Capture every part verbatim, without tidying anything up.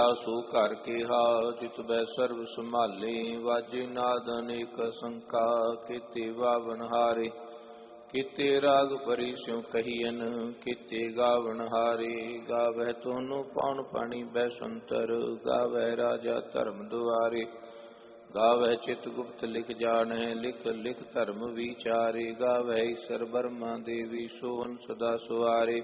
ਸੋ ਘਰ ਕੇਹਾ ਜਿਤ ਬੈ ਸਰਬ ਸੰਭਾਲੇ। ਵਾਜੇ ਨਾਦ ਅਨੇਕ ਸੰਕਾ ਕੀਤੇ ਵਾਵਨ ਹਾਰੇ। ਕੀਤੇ ਰਾਗ ਭਰੀ ਸਿਉ ਕਹੀਐਨ ਕੀਤੇ ਗਾਵਨ ਹਾਰੇ। ਗਾਵਹਿ ਤੋਨੁ ਪਉਣ ਪਾਣੀ ਬੈਸੰਤਰ ਗਾਵਹਿ ਰਾਜਾ ਧਰਮ ਦੁਆਰੇ। ਗਾਵਹਿ ਚਿਤ ਗੁਪਤ ਲਿਖ ਜਾਣਹਿ ਲਿਖ ਲਿਖ ਧਰਮ ਵਿਚਾਰੇ। ਗਾਵਹਿ ਈਸਰ ਬਰਮਾ ਦੇਵੀ ਸੋਹਨ ਸਦਾ ਸੁਆਰੇ।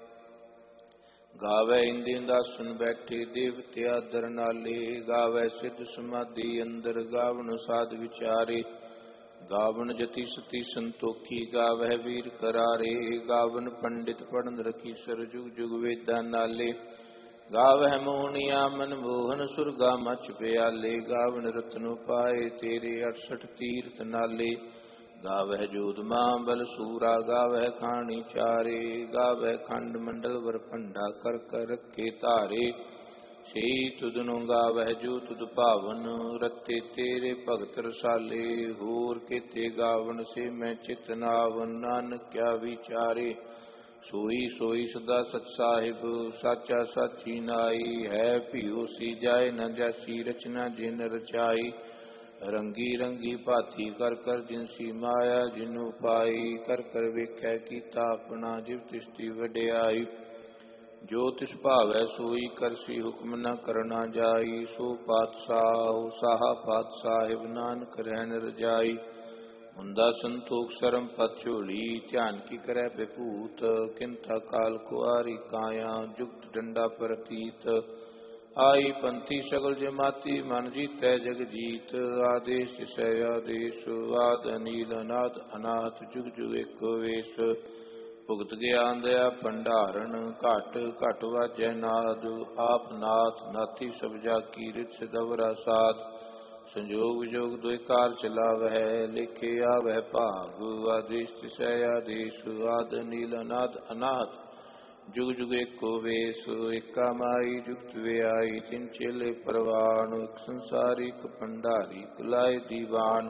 ਗਾਵੈ ਇੰਦਿ ਦਾਸਨ ਬੈਠੇ ਦੇਵਤੇ ਆਦਰ ਨਾਲੇ। ਗਾਵੈ ਸਿੱਧ ਸਮਾਧੀ ਅੰਦਰ ਗਾਵਨ ਸਾਧ ਵਿਚਾਰੇ। ਗਾਵਨ ਜਤੀ ਸਤੀ ਸੰਤੋਖੀ ਗਾਵਹਿ ਵੀਰ ਕਰਾਰੇ। ਗਾਵਨ ਪੰਡਿਤ ਪੜਨ ਰਖੀ ਸਰ ਜੁਗ ਜੁਗ ਵੇਦਾਂ ਨਾਲੇ। ਗਾਵਹਿ ਮੋਹਣਿਆ ਮਨ ਮੋਹਨ ਸੁਰਗਾ ਮਚ ਪਿਆਲੇ। ਗਾਵਨ ਰਤਨੁ ਪਾਏ ਤੇਰੇ ਅਠਸਠ ਤੀਰਥ ਨਾਲੇ। ਗਾਵਹਿ ਜੋਧਮਾ ਬਲ ਸੂਰਾ ਗਾਵਹਿ ਖਾਣੀ ਚਾਰੇ। ਗਾਵਹਿ ਖੰਡ ਮੰਡਲ ਵਰ ਭੰਡਾ ਕਰ ਕਰ ਰੱਖੇ ਧਾਰੇ। ਸਈ ਤੁਧਨੁ ਗਾਵਹਿ ਜੋ ਤੁਧ ਭਾਵਨ ਰਤੇ ਤੇਰੇ ਭਗਤ ਰਸਾਲੇ। ਹੋਰ ਕੀਤੇ ਗਾਵਨ ਸੇ ਮੈਂ ਚਿਤ ਨਾਵਨ ਨਾਨਕ ਕਿਆ ਵਿਚਾਰੇ। ਸੋਈ ਸੋਈ ਸਦਾ ਸਚ ਸਾਹਿਬ ਸਾਚਾ ਸਾਚੀ ਨਾਈ। ਹੈ ਭਿਉ ਸੀ ਜਾਏ ਨ ਜੈਸੀ ਰਚਨਾ ਜਿਨ ਰਚਾਈ। ਰੰਗੀ ਰੰਗੀ ਭਾਤੀ ਕਰ ਕਰ ਜਿਨਸੀ ਮਾਇਆ ਜਿਨੁ ਪਾਈ। ਕਰ ਕਰ ਵੇਖੈ ਕੀਤਾ ਆਪਣਾ ਜਿਵ ਤਿਸਤੀ ਵਡਿਆਈ। ਜੋ ਤਿਸ ਭਾਵੈ ਸੋਈ ਕਰਸੀ ਹੁਕਮ ਨ ਕਰਨਾ ਜਾਈ। ਸੋ ਪਾਤਸ਼ਾਹ ਸਾਹਾ ਪਾਤਸ਼ਾਹਿਬ ਨਾਨਕ ਰਹਿਣ ਰਜਾਈ। ਮੁੰਦਾ ਸੰਤੋਖ ਸਰਮ ਪਤ ਝੋਲੀ ਧਿਆਨ ਕੀ ਕਰੈ ਬਿਭੂਤ। ਕਿੰਥਾ ਕਾਲ ਕੁਆਰੀ ਕਾਇਆ ਜੁਗਤ ਡੰਡਾ ਪ੍ਰਤੀਤ। ਆਈ ਪੰਥੀ ਸਗਲ ਜਮਾਤੀ ਮਨ ਜੀਤੈ ਜਗ ਜੀਤ। ਆਦੇਸ਼ ਤਿਸੈ ਆਦੇਸ਼ ਆਦ ਅਨੀਲ ਅਨਾਦ ਅਨਾਹਤ ਜੁਗ ਜੁਗ ਏਕੋ ਵੇਸ। ਭੁਗਤ ਗਿਆਨ ਦਇਆ ਭੰਡਾਰਨ ਘਟ ਘਟ ਵਾਜੈ ਨਾਦ। ਆਪ ਨਾਥ ਨਾਥੀ ਸਭ ਜਾ ਕੀ ਰਿਤ ਸਿਦਵਰਾ ਸਾਧ। ਸੰਜੋਗ ਵਿਜੋਗ ਦੁਇ ਕਾਰ ਚਲਾਵਹਿ ਲਿਖੇ ਆਵਹਿ ਭਾਗ। ਆਦੇਸ਼ ਤਿਸੈ ਆਦੇਸ਼ ਆਦ ਅਨੀਲ ਅਨਾਦ ਅਨਾਹਤ ਜੁਗ ਜੁਗ ਏਕੋ ਵੇਸ। ਏਕਾ ਮਾਈ ਜੁਗਤ ਵਿਆਈ ਤਿਨ ਚੇਲੇ ਪ੍ਰਵਾਨ। ਇਕ ਸੰਸਾਰੀ ਇਕ ਭੰਡਾਰੀ ਇਕ ਲਾਏ ਦੀਵਾਨ।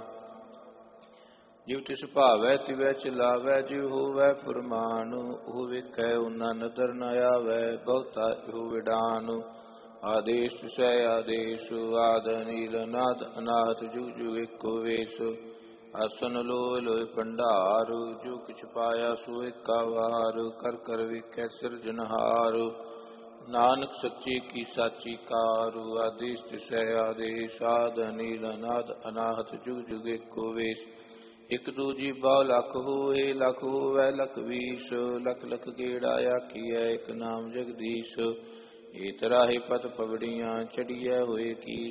ਜਿਵ ਤਿਸ ਭਾਵੈ ਤਿਵੈ ਚਲਾਵੈ ਜਿਵ ਹੋਵੈ ਫੁਰਮਾਨ। ਉਹ ਵੇਖੈ ਓਨਾ ਨਦਰ ਨ ਆਵੈ ਬਹੁਤਾ ਇਹੋ ਵਿਡਾਨ। ਆਦੇਸ਼ ਤਿਸੈ ਆਦੇਸ਼ ਆਦ ਅਨੀਲ ਅਨਾਦ ਅਨਾਹਤ ਜੁਗ ਜੁਗ ਏਕੋ ਵੇਸ। ਆਸਨ ਲੋਇ ਲੋਇ ਭੰਡਾਰ ਜੋ ਕਿਛ ਪਾਇਆ ਸੋ ਏਕਾ ਵਾਰ। ਕਰ ਕਰ ਵੇਖੈ ਸਿਰਜਨਹਾਰ ਨਾਨਕ ਸੱਚੇ ਕੀ ਸਾਚੀ ਕਾਰ। ਆਦੇਸ਼ ਤਿਸੈ ਆਦੇਸ਼ ਆਦ ਅਨੀਲ ਅਨਾਦ ਅਨਾਹਤ ਜੁਗ ਜੁਗ ਏਕੋ ਵੇਸ। ਇਕ ਦੂਜੀ ਬਹੁ ਲਖ ਹੋਏ ਲਖ ਹੋਵੈ ਲਖ ਵੀਸ। ਲਖ ਲਖ ਗੇੜਾ ਆਖੀਐ ਇਕ ਨਾਮ ਜਗਦੀਸ਼। ਏ ਤਰਾਹੇ ਪਤ ਪਵੜੀਆਂ ਚੜੀਐ ਹੋਏ ਕੀ